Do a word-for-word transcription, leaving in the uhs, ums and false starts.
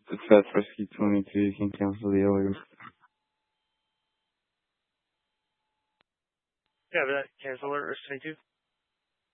Success Rescue twenty-two, you can cancel the order. Yeah, but that cancel order twenty-two.